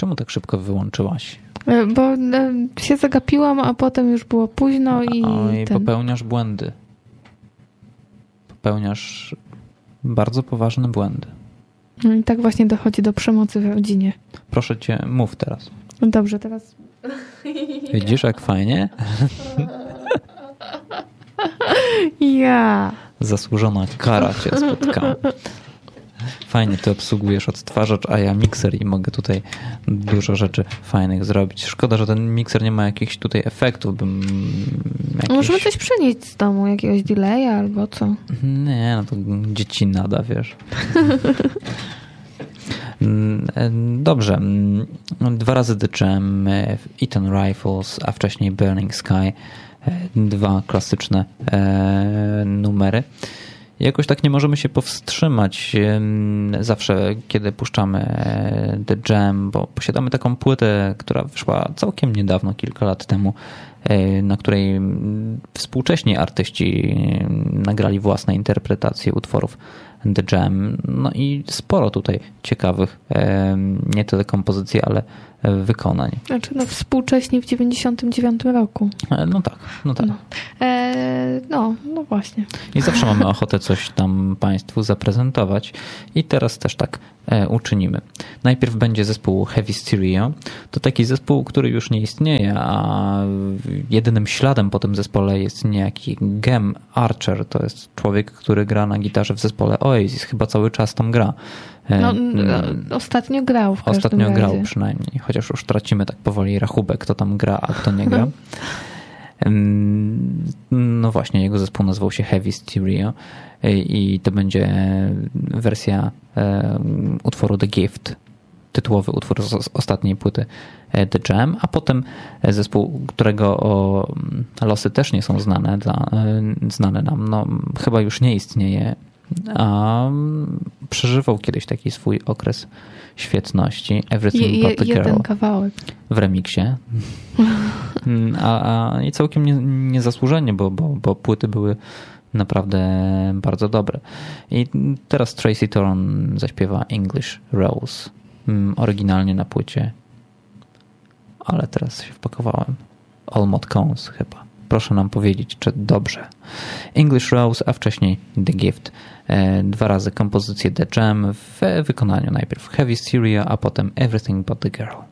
Czemu tak szybko wyłączyłaś? Bo się zagapiłam, a potem już było późno i... popełniasz błędy. Popełniasz bardzo poważne błędy. No i tak właśnie dochodzi do przemocy w rodzinie. Proszę cię, mów teraz. Dobrze, teraz... Widzisz, jak fajnie? Ja. Zasłużona kara cię spotkała. Fajnie, ty obsługujesz odtwarzacz, a ja mikser i mogę tutaj dużo rzeczy fajnych zrobić. Szkoda, że ten mikser nie ma jakichś tutaj efektów. Możemy coś przenieść z domu, jakiegoś delaya albo co? Nie, no to dzieci nada, wiesz. Dobrze. 2 razy The Jam, Eton Rifles, a wcześniej Burning Sky. 2 klasyczne numery. Jakoś tak nie możemy się powstrzymać zawsze, kiedy puszczamy The Jam, bo posiadamy taką płytę, która wyszła całkiem niedawno, kilka lat temu, na której współcześni artyści nagrali własne interpretacje utworów The Jam. No i sporo tutaj ciekawych, nie tyle kompozycji, ale wykonań. Znaczy współcześnie w 99 roku. No tak. No właśnie. I zawsze mamy ochotę coś tam Państwu zaprezentować i teraz też tak uczynimy. Najpierw będzie zespół Heavy Stereo. To taki zespół, który już nie istnieje, a jedynym śladem po tym zespole jest niejaki Gem Archer. To jest człowiek, który gra na gitarze w zespole Oasis. Chyba cały czas tam gra. Ostatnio grał w każdym Ostatnio razie. grał przynajmniej, chociaż już tracimy tak powoli rachubę, kto tam gra, a kto nie gra. No właśnie, jego zespół nazywał się Heavy Stereo i to będzie wersja utworu The Gift, tytułowy utwór z ostatniej płyty The Jam, a potem zespół, którego losy też nie są znane nam. No, chyba już nie istnieje, a przeżywał kiedyś taki swój okres świetności. Everything But The Girl. Jeden kawałek. W remiksie. I całkiem niezasłużenie, bo płyty były naprawdę bardzo dobre. I teraz Tracy Thorn zaśpiewa English Rose. Oryginalnie na płycie. Ale teraz się wpakowałem. All Mod Cones chyba. Proszę nam powiedzieć, czy dobrze. English Rose, a wcześniej The Gift. 2 razy kompozycję The Jam w wykonaniu najpierw Heavy Stereo, a potem Everything But The Girl.